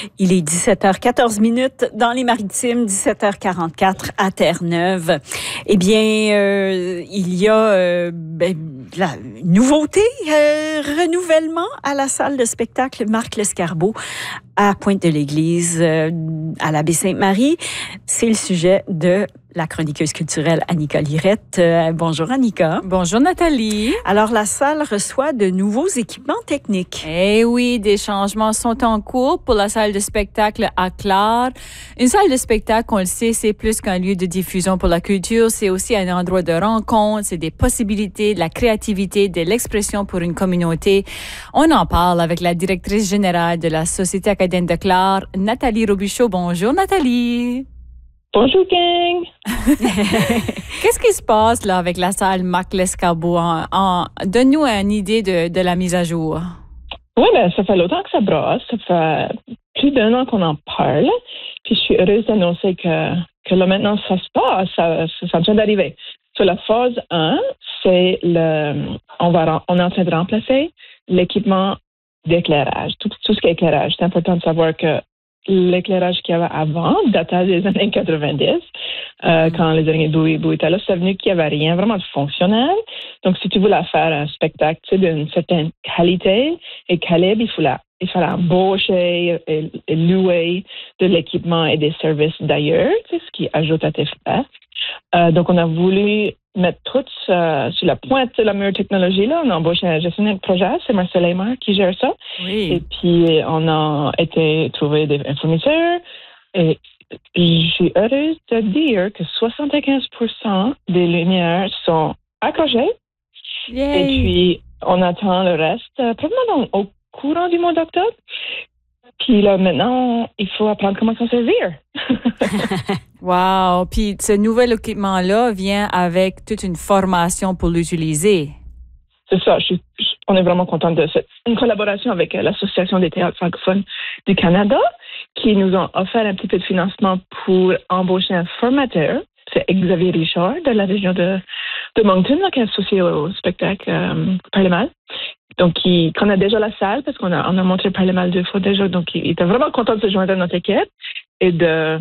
Il est 17h14 dans les Maritimes, 17h44 à Terre-Neuve. Eh bien, il y a la nouveauté, renouvellement à la salle de spectacle Marc Lescarbot à Pointe-de-l'Église, à la Baie-Sainte-Marie. C'est le sujet de la chroniqueuse culturelle Annika Lirette. Bonjour Annika. Bonjour Nathalie. Alors, la salle reçoit de nouveaux équipements techniques. Eh oui, des changements sont en cours pour la salle de spectacle à Clare. Une salle de spectacle, on le sait, c'est plus qu'un lieu de diffusion pour la culture. C'est aussi un endroit de rencontre. C'est des possibilités, de la créativité, de l'expression pour une communauté. On en parle avec la directrice générale de la Société acadienne de Clare, Nathalie Robichaud. Bonjour Nathalie. Bonjour, gang! Qu'est-ce qui se passe là avec la salle Marc Lescarbot? Donne-nous une idée de la mise à jour. Oui, ça fait longtemps que ça brasse. Ça fait plus d'un an qu'on en parle. Puis je suis heureuse d'annoncer que là maintenant, ça se passe. Ça vient d'arriver. Sur la phase 1, c'est on est en train de remplacer l'équipement d'éclairage. Tout ce qui est éclairage. C'est important de savoir que l'éclairage qu'il y avait avant datait des années 90, quand les derniers Bowie étaient là. C'est venu qu'il n'y avait rien vraiment de fonctionnel. Donc, si tu voulais faire un spectacle d'une certaine qualité et calibre, il fallait embaucher et louer de l'équipement et des services d'ailleurs, ce qui ajoute à tes frais. Donc, on a voulu mettre tout sur la pointe de la meilleure technologie. Là. On a embauché un gestionnaire de projet, c'est Marcel Aymar qui gère ça. Oui. Et puis, on a été trouver un fournisseur. Et je suis heureuse de dire que 75% des lumières sont accrochées. Yay. Et puis, on attend le reste probablement au courant du mois d'octobre. Puis là, maintenant, il faut apprendre comment s'en servir. Wow! Puis ce nouvel équipement-là vient avec toute une formation pour l'utiliser. C'est ça. On est vraiment content de une collaboration avec l'Association des théâtres francophones du Canada qui nous ont offert un petit peu de financement pour embaucher un formateur. C'est Xavier Richard de la région de Moncton, là, qui est associé au spectacle Parlement. Donc, il connaît déjà la salle parce qu'on a montré Parlement 2 fois déjà. Donc, il était vraiment content de se joindre à notre équipe et de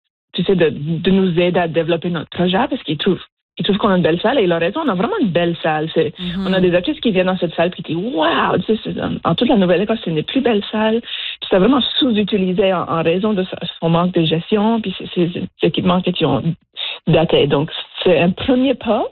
nous aider à développer notre projet parce qu'il trouve qu'on a une belle salle et il a raison, on a vraiment une belle salle. On a des artistes qui viennent dans cette salle et qui disent « Wow! » En toute la Nouvelle-Écosse, c'est une des plus belles salles. Puis c'est vraiment sous-utilisé en raison de son manque de gestion puis ces équipements qui ont daté. Donc, c'est un premier pas.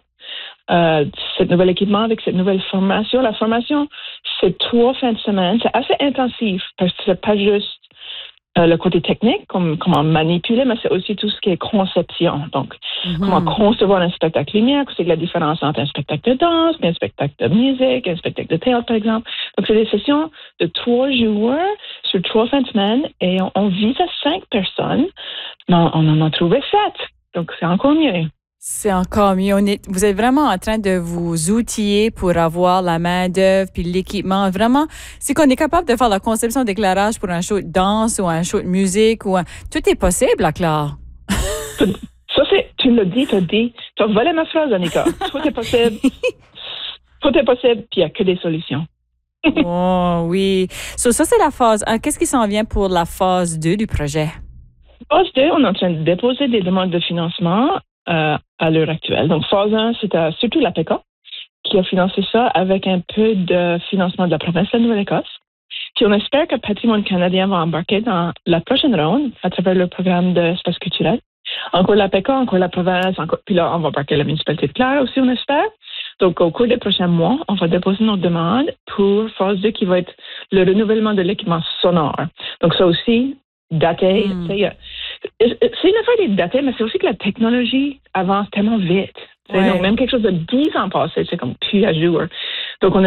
Ce nouvel équipement avec cette nouvelle formation. La formation, c'est 3 fins de semaine. C'est assez intensif parce que c'est pas juste le côté technique, comment manipuler, mais c'est aussi tout ce qui est conception. Donc, comment concevoir un spectacle lumière, c'est la différence entre un spectacle de danse, un spectacle de musique, un spectacle de théâtre, par exemple. Donc, c'est des sessions de 3 jours sur 3 fins de semaine et on vise à 5 personnes, mais on en a trouvé 7. Donc, c'est encore mieux. C'est encore mieux. Vous êtes vraiment en train de vous outiller pour avoir la main-d'œuvre puis l'équipement. Vraiment, c'est qu'on est capable de faire la conception d'éclairage pour un show de danse ou un show de musique tout est possible à Clare. Ça, tu l'as dit, tu as volé ma phrase, Annika. Tout est possible. Tout est possible, puis il n'y a que des solutions. Oh oui. Ça, c'est la phase 1. Qu'est-ce qui s'en vient pour la phase 2 du projet? Phase 2, on est en train de déposer des demandes de financement à l'heure actuelle. Donc, phase 1, c'est surtout l'APECA qui a financé ça avec un peu de financement de la province de la Nouvelle-Écosse. Puis, on espère que Patrimoine canadien va embarquer dans la prochaine ronde à travers le programme d'espace culturel. Encore l'APECA, encore la province, puis là, on va embarquer la municipalité de Clare aussi, on espère. Donc, au cours des prochains mois, on va déposer nos demandes pour phase 2 qui va être le renouvellement de l'équipement sonore. Donc, ça aussi, daté, c'est une affaire d'être daté, mais c'est aussi que la technologie avance tellement vite. Ouais. Donc, même quelque chose de 10 ans passé, c'est comme plus à jour.